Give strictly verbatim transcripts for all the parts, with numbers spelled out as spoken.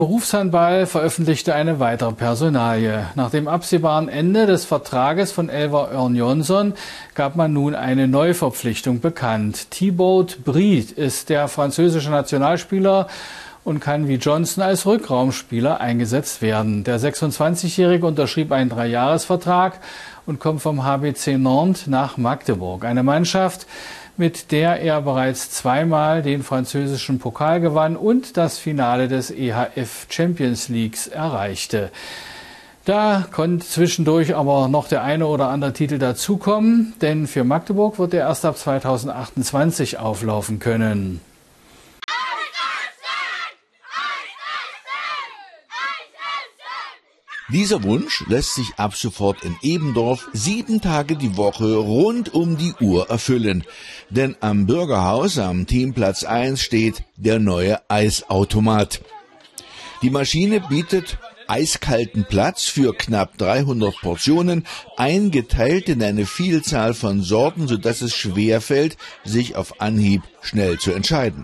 Berufshandball veröffentlichte eine weitere Personalie. Nach dem absehbaren Ende des Vertrages von Elvar Örn-Jonsson gab man nun eine Neuverpflichtung bekannt. Thibaut Brith ist der französische Nationalspieler und kann wie Johnson als Rückraumspieler eingesetzt werden. Der sechsundzwanzigjährige unterschrieb einen Dreijahresvertrag und kommt vom H B C Nantes nach Magdeburg. Eine Mannschaft, mit der er bereits zweimal den französischen Pokal gewann und das Finale des E H F Champions Leagues erreichte. Da konnte zwischendurch aber noch der eine oder andere Titel dazukommen, denn für Magdeburg wird er erst ab zweitausendachtundzwanzig auflaufen können. Dieser Wunsch lässt sich ab sofort in Ebendorf sieben Tage die Woche rund um die Uhr erfüllen. Denn am Bürgerhaus am Teamplatz eins steht der neue Eisautomat. Die Maschine bietet eiskalten Platz für knapp dreihundert Portionen, eingeteilt in eine Vielzahl von Sorten, sodass es schwerfällt, sich auf Anhieb schnell zu entscheiden.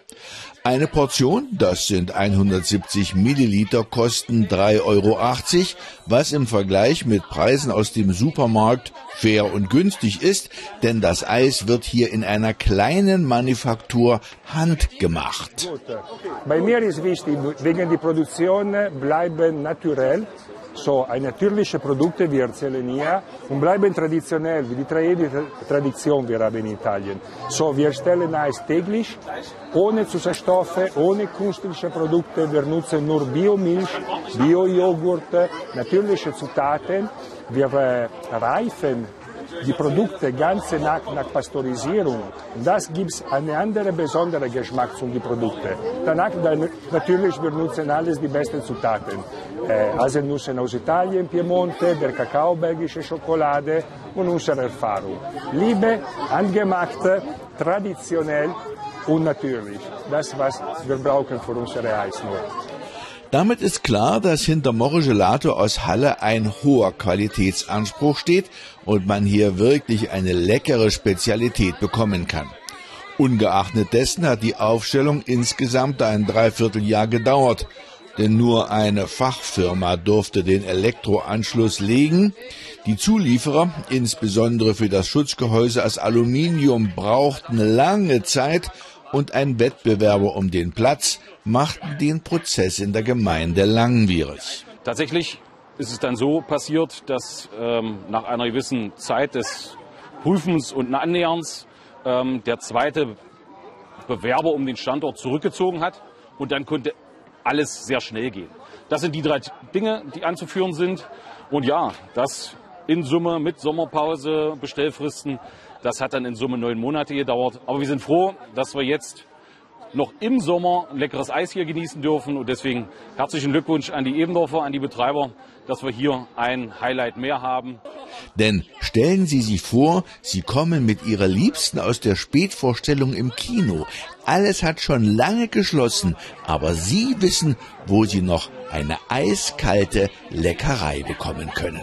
Eine Portion, das sind hundertsiebzig Milliliter, kosten drei Euro achtzig, was im Vergleich mit Preisen aus dem Supermarkt fair und günstig ist, denn das Eis wird hier in einer kleinen Manufaktur handgemacht. Bei mir ist wichtig, wegen der Produktion bleiben naturell. So, ein natürliche Produkte, wir erzählen hier, und bleiben traditionell, wie die Tradition wir haben in Italien. So, wir stellen Eis täglich, ohne Zusatzstoffe, ohne künstliche Produkte. Wir nutzen nur Biomilch, Bio-Joghurt, natürliche Zutaten. Wir äh, reifen die Produkte ganz nach, nach Pasteurisierung. Das gibt einen anderen besonderen Geschmack zu den Produkten. Danach dann, natürlich, wir nutzen alles die besten Zutaten. Äh, Haselnüsse aus Italien, Piemonte, der Kakao, belgische Schokolade und unsere Erfahrung. Liebe, handgemacht, traditionell und natürlich. Das, was wir brauchen für unsere Eis nur. Damit ist klar, dass hinter Morro Gelato aus Halle ein hoher Qualitätsanspruch steht und man hier wirklich eine leckere Spezialität bekommen kann. Ungeachtet dessen hat die Aufstellung insgesamt ein Dreivierteljahr gedauert, denn nur eine Fachfirma durfte den Elektroanschluss legen. Die Zulieferer, insbesondere für das Schutzgehäuse aus Aluminium, brauchten lange Zeit und ein Wettbewerber um den Platz machten den Prozess in der Gemeinde langwierig. Tatsächlich ist es dann so passiert, dass ähm, nach einer gewissen Zeit des Prüfens und Annäherns ähm, der zweite Bewerber um den Standort zurückgezogen hat und dann konnte alles sehr schnell gehen. Das sind die drei Dinge, die anzuführen sind. Und ja, das in Summe mit Sommerpause, Bestellfristen, das hat dann in Summe neun Monate gedauert. Aber wir sind froh, dass wir jetzt noch im Sommer ein leckeres Eis hier genießen dürfen. Und deswegen herzlichen Glückwunsch an die Ebendorfer, an die Betreiber, dass wir hier ein Highlight mehr haben. Denn stellen Sie sich vor, Sie kommen mit Ihrer Liebsten aus der Spätvorstellung im Kino. Alles hat schon lange geschlossen, aber Sie wissen, wo Sie noch eine eiskalte Leckerei bekommen können.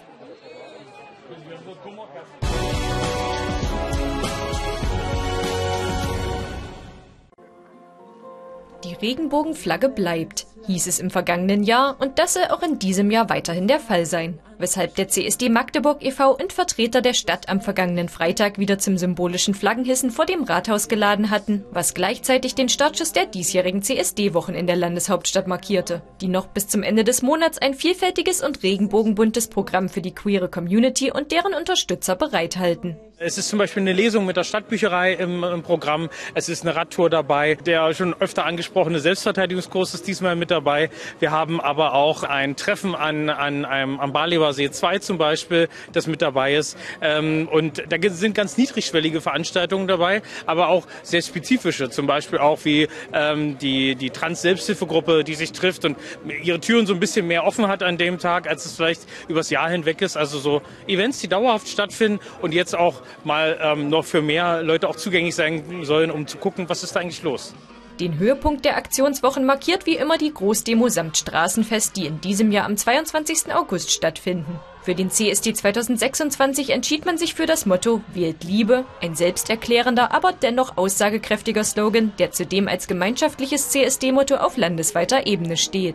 Die Regenbogenflagge bleibt, hieß es im vergangenen Jahr, und das soll auch in diesem Jahr weiterhin der Fall sein. Weshalb der C S D Magdeburg e V und Vertreter der Stadt am vergangenen Freitag wieder zum symbolischen Flaggenhissen vor dem Rathaus geladen hatten, was gleichzeitig den Startschuss der diesjährigen C S D-Wochen in der Landeshauptstadt markierte, die noch bis zum Ende des Monats ein vielfältiges und regenbogenbuntes Programm für die queere Community und deren Unterstützer bereithalten. Es ist zum Beispiel eine Lesung mit der Stadtbücherei im, im Programm. Es ist eine Radtour dabei. Der schon öfter angesprochene Selbstverteidigungskurs ist diesmal mit dabei. Wir haben aber auch ein Treffen an, an einem, am Barlebersee zwei zum Beispiel, das mit dabei ist. Ähm, und da sind ganz niedrigschwellige Veranstaltungen dabei, aber auch sehr spezifische. Zum Beispiel auch wie ähm, die, die Trans-Selbsthilfegruppe, die sich trifft und ihre Türen so ein bisschen mehr offen hat an dem Tag, als es vielleicht übers Jahr hinweg ist. Also so Events, die dauerhaft stattfinden und jetzt auch mal ähm, noch für mehr Leute auch zugänglich sein sollen, um zu gucken, was ist da eigentlich los. Den Höhepunkt der Aktionswochen markiert wie immer die Großdemo samt Straßenfest, die in diesem Jahr am zweiundzwanzigsten August stattfinden. Für den C S D zweitausendsechsundzwanzig entschied man sich für das Motto „Wählt Liebe“, ein selbsterklärender, aber dennoch aussagekräftiger Slogan, der zudem als gemeinschaftliches C S D-Motto auf landesweiter Ebene steht.